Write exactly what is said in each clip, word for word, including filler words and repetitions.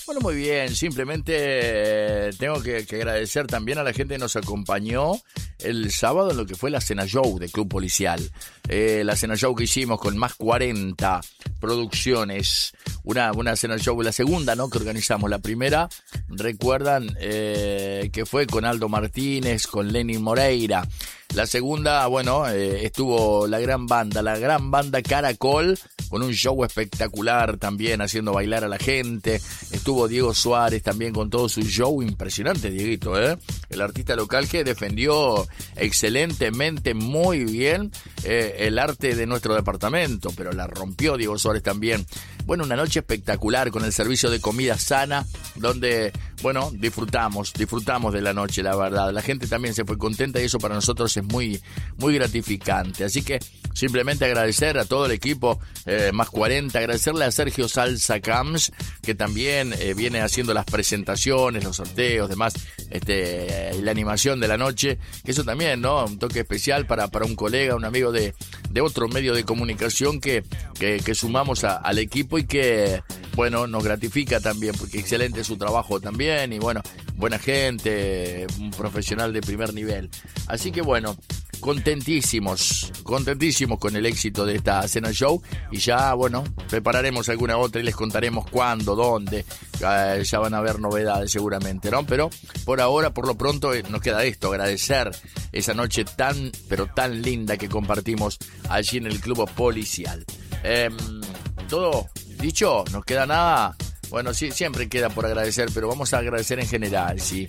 Bueno, muy bien, simplemente eh, tengo que, que agradecer también a la gente que nos acompañó el sábado en lo que fue la cena show de Club Policial. Eh, la cena show que hicimos con más cuarenta producciones, una, una cena show, la segunda, ¿no?, que organizamos. La primera, recuerdan, eh, que fue con Aldo Martínez, con Lenin Moreira. La segunda, bueno, eh, estuvo la gran banda, la gran banda Caracol, con un show espectacular también, haciendo bailar a la gente. Estuvo Diego Suárez también con todo su show, impresionante, Dieguito, ¿eh? El artista local que defendió excelentemente, muy bien, eh, el arte de nuestro departamento, pero la rompió Diego Suárez también. Bueno, una noche espectacular con el servicio de comida sana, donde, bueno, disfrutamos, disfrutamos de la noche, la verdad. La gente también se fue contenta y eso para nosotros es muy, muy gratificante. Así que simplemente agradecer a todo el equipo, eh, más cuarenta, agradecerle a Sergio Salsa Camps, que también eh, viene haciendo las presentaciones, los sorteos, demás, este, eh, la animación de la noche, que eso también, ¿no? Un toque especial para, para un colega, un amigo de, de otro medio de comunicación que, que, que sumamos a, al equipo y que, bueno, nos gratifica también, porque excelente su trabajo también y, bueno, buena gente, un profesional de primer nivel. Así que, bueno, contentísimos, contentísimos con el éxito de esta cena show y ya, bueno, prepararemos alguna otra y les contaremos cuándo, dónde, eh, ya van a haber novedades seguramente, ¿no? Pero por ahora, por lo pronto, eh, nos queda esto, agradecer esa noche tan, pero tan linda que compartimos allí en el Club Policial. Eh, todo dicho, ¿nos queda nada? Bueno, sí, siempre queda por agradecer, pero vamos a agradecer en general, sí,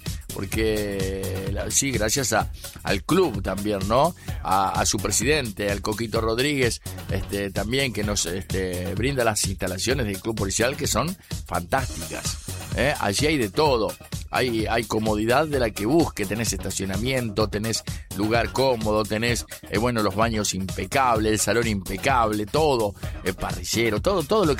porque sí, gracias a, al club también, ¿no? A, a su presidente, al Coquito Rodríguez, este, también que nos este, brinda las instalaciones del Club Policial que son fantásticas, ¿eh? Allí hay de todo. Hay, hay comodidad de la que busque, tenés estacionamiento, tenés lugar cómodo, tenés, eh, bueno, los baños impecables, el salón impecable, todo, el parrillero, todo, todo lo que